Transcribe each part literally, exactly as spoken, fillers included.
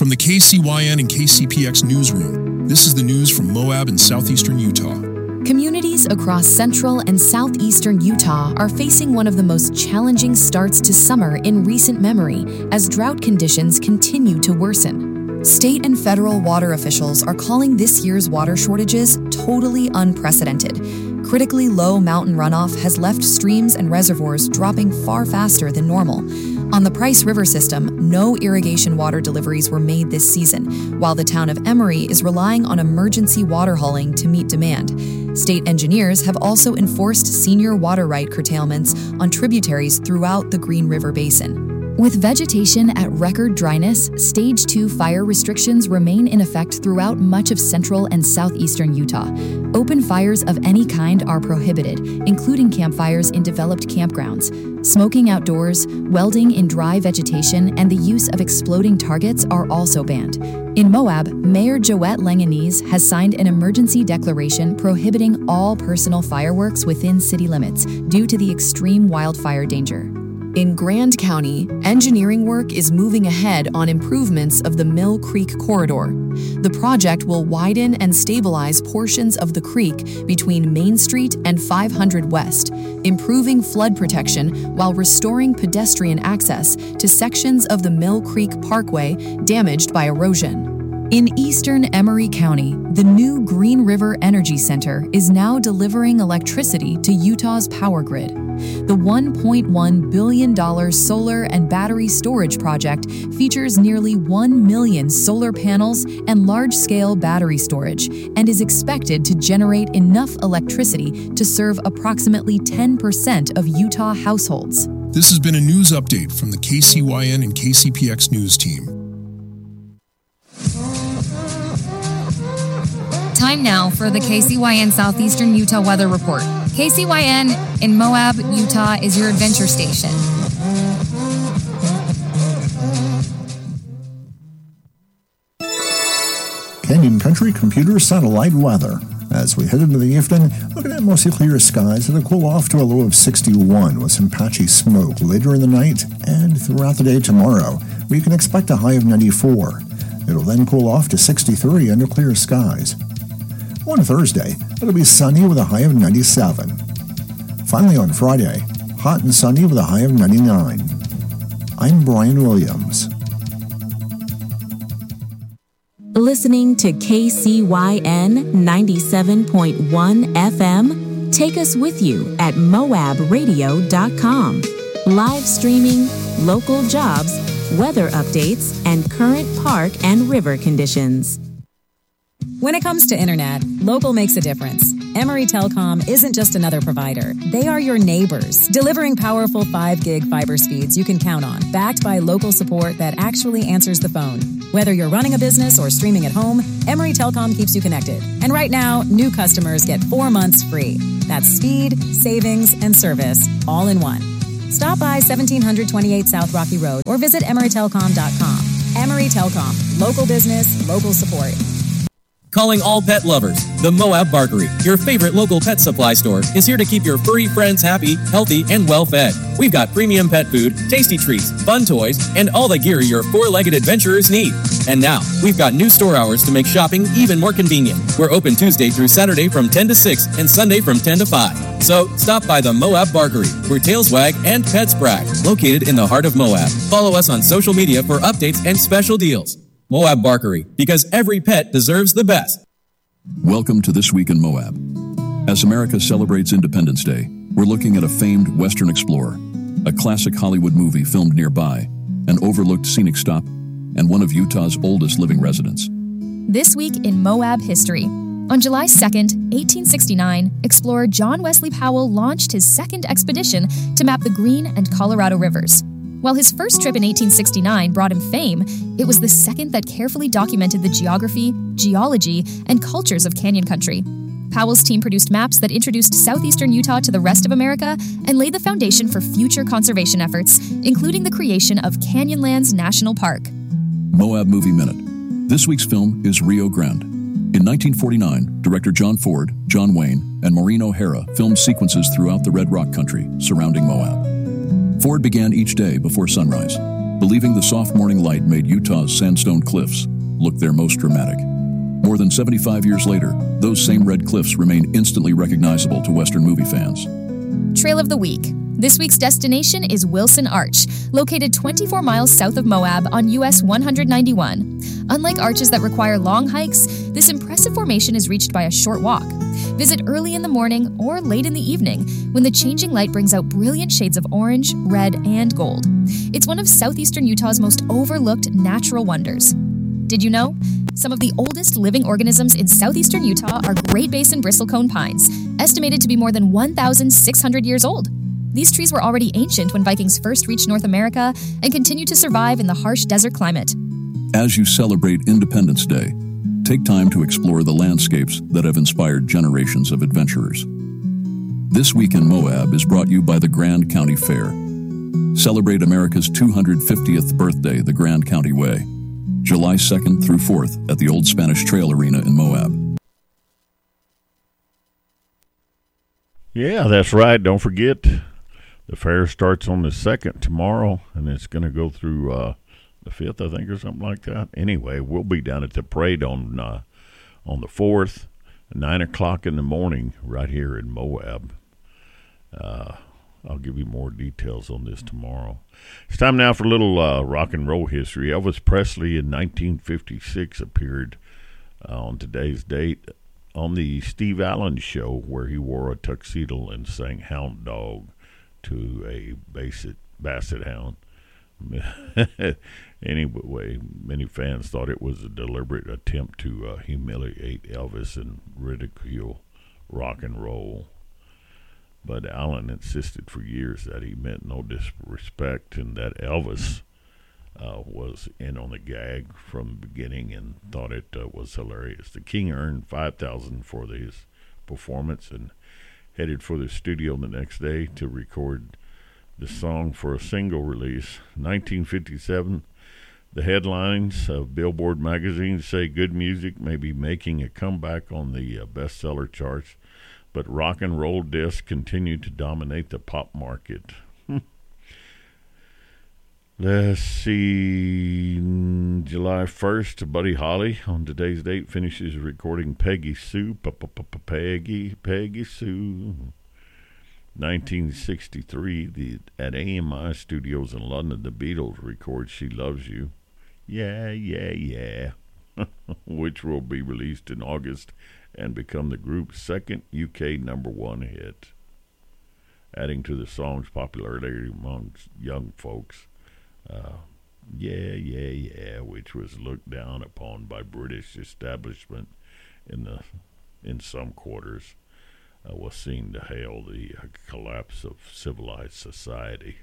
From the K C Y N and K C P X newsroom, this is the news from Moab and southeastern Utah. Communities across central and southeastern Utah are facing one of the most challenging starts to summer in recent memory as drought conditions continue to worsen. State and federal water officials are calling this year's water shortages totally unprecedented. Critically low mountain runoff has left streams and reservoirs dropping far faster than normal. On the Price River system, no irrigation water deliveries were made this season, while the town of Emery is relying on emergency water hauling to meet demand. State engineers have also enforced senior water right curtailments on tributaries throughout the Green River Basin. With vegetation at record dryness, Stage two fire restrictions remain in effect throughout much of central and southeastern Utah. Open fires of any kind are prohibited, including campfires in developed campgrounds. Smoking outdoors, welding in dry vegetation, and the use of exploding targets are also banned. In Moab, Mayor Joette Langanese has signed an emergency declaration prohibiting all personal fireworks within city limits due to the extreme wildfire danger. In Grand County, engineering work is moving ahead on improvements of the Mill Creek corridor. The project will widen and stabilize portions of the creek between Main Street and five hundred West, improving flood protection while restoring pedestrian access to sections of the Mill Creek Parkway damaged by erosion. In eastern Emery County, the new Green River Energy Center is now delivering electricity to Utah's power grid. The one point one billion dollars solar and battery storage project features nearly one million solar panels and large-scale battery storage and is expected to generate enough electricity to serve approximately ten percent of Utah households. This has been a news update from the K C Y N and K C P X news team. Time now for the K C Y N Southeastern Utah Weather Report. K C Y N in Moab, Utah is your adventure station. Canyon Country Computer Satellite Weather. As we head into the evening, looking at mostly clear skies and a cool off to a low of sixty-one with some patchy smoke later in the night and throughout the day tomorrow. We can expect a high of ninety-four. It'll then cool off to sixty-three under clear skies. On Thursday, it'll be sunny with a high of ninety-seven. Finally on Friday, hot and sunny with a high of ninety-nine. I'm Brian Williams. Listening to K C Y N ninety-seven point one F M? Take us with you at moab radio dot com. Live streaming, local jobs, weather updates, and current park and river conditions. When it comes to internet, local makes a difference. Emery Telecom isn't just another provider. They are your neighbors, delivering powerful five gig fiber speeds you can count on, backed by local support that actually answers the phone. Whether you're running a business or streaming at home, Emery Telecom keeps you connected. And right now, new customers get four months free. That's speed, savings, and service all in one. Stop by seventeen twenty-eight South Rocky Road or visit emery telecom dot com. Emery Telecom, local business, local support. Calling all pet lovers. The Moab Barkery, your favorite local pet supply store, is here to keep your furry friends happy, healthy, and well-fed. We've got premium pet food, tasty treats, fun toys, and all the gear your four-legged adventurers need. And now, we've got new store hours to make shopping even more convenient. We're open Tuesday through Saturday from ten to six and Sunday from ten to five. So, stop by the Moab Barkery, where tails wag and pets brag, located in the heart of Moab. Follow us on social media for updates and special deals. Moab Barkery, because every pet deserves the best. Welcome to This Week in Moab. As America celebrates Independence Day, we're looking at a famed Western explorer, a classic Hollywood movie filmed nearby, an overlooked scenic stop, and one of Utah's oldest living residents. This Week in Moab History. On July second, eighteen sixty-nine, explorer John Wesley Powell launched his second expedition to map the Green and Colorado rivers. While his first trip in eighteen sixty-nine brought him fame, it was the second that carefully documented the geography, geology, and cultures of canyon country. Powell's team produced maps that introduced southeastern Utah to the rest of America and laid the foundation for future conservation efforts, including the creation of Canyonlands National Park. Moab Movie Minute. This week's film is Rio Grande. In nineteen forty-nine, director John Ford, John Wayne, and Maureen O'Hara filmed sequences throughout the Red Rock country surrounding Moab. Ford began each day before sunrise. believing the soft morning light made Utah's sandstone cliffs look their most dramatic. More than seventy-five years later, those same red cliffs remain instantly recognizable to Western movie fans. Trail of the Week. This week's destination is Wilson Arch, located twenty-four miles south of Moab on U S one ninety-one. Unlike arches that require long hikes, this impressive formation is reached by a short walk. Visit early in the morning or late in the evening when the changing light brings out brilliant shades of orange, red, and gold. It's one of southeastern Utah's most overlooked natural wonders. Did you know? Some of the oldest living organisms in southeastern Utah are Great Basin bristlecone pines, estimated to be more than one thousand six hundred years old. These trees were already ancient when Vikings first reached North America and continue to survive in the harsh desert climate. As you celebrate Independence Day, take time to explore the landscapes that have inspired generations of adventurers. This Week in Moab is brought you by the Grand County Fair. Celebrate America's two hundred fiftieth birthday the Grand County Way, July second through fourth at the Old Spanish Trail Arena in Moab. Yeah, that's right. Don't forget, the fair starts on the second tomorrow, and it's going to go through uh, the fifth, I think, or something like that. Anyway, we'll be down at the parade on uh, on the fourth, nine o'clock in the morning, right here in Moab. Uh, I'll give you more details on this tomorrow. It's time now for a little uh, rock and roll history. Elvis Presley in nineteen fifty-six appeared uh, on today's date on the Steve Allen Show, where he wore a tuxedo and sang Hound Dog to a basset, basset hound. Anyway, many fans thought it was a deliberate attempt to uh, humiliate Elvis and ridicule rock and roll. But Allen insisted for years that he meant no disrespect and that Elvis uh, was in on the gag from the beginning and thought it uh, was hilarious. The King earned five thousand dollars for his performance and headed for the studio the next day to record the song for a single release. nineteen fifty-seven, the headlines of Billboard magazine say good music may be making a comeback on the uh, bestseller charts, but rock and roll discs continue to dominate the pop market. Let's see, July first, Buddy Holly on today's date finishes recording Peggy Sue, Peggy, Peggy Sue. nineteen sixty-three, the, at A M I Studios in London, the Beatles record She Loves You, yeah, yeah, yeah, which will be released in August and become the group's second U K number one hit, adding to the song's popularity amongst young folks. Uh, yeah, yeah, yeah, which was looked down upon by British establishment in the in some quarters, uh, was seen to hail the uh, collapse of civilized society.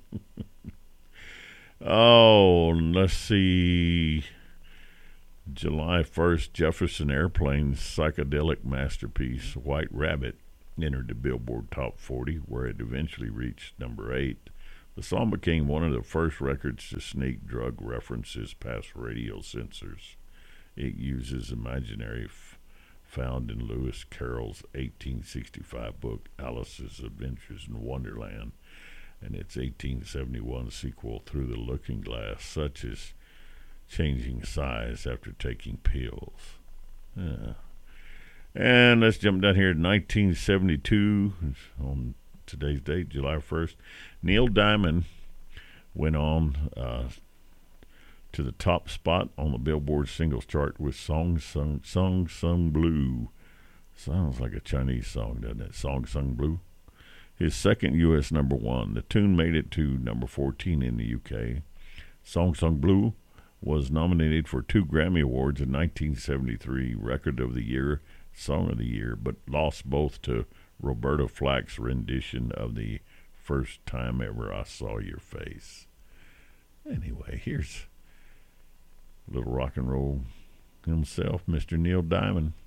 Oh, let's see. July first, Jefferson Airplane's psychedelic masterpiece, White Rabbit, entered the Billboard Top forty, where it eventually reached number eight. The song became one of the first records to sneak drug references past radio censors. It uses imaginary f- found in Lewis Carroll's eighteen sixty-five book Alice's Adventures in Wonderland and its eighteen seventy-one sequel Through the Looking Glass, such as changing size after taking pills. Yeah. And let's jump down here to nineteen seventy-two on today's date, July first. Neil Diamond went on uh, to the top spot on the Billboard singles chart with Song Sung, Song Sung Blue. Sounds like a Chinese song, doesn't it? Song Sung Blue. His second U S number one. The tune made it to number fourteen in the U K. Song Sung Blue was nominated for two Grammy Awards in nineteen seventy-three, Record of the Year, Song of the Year, but lost both to Roberta Flack's rendition of the First Time Ever I Saw Your Face. Anyway, here's a little rock and roll himself, Mister Neil Diamond.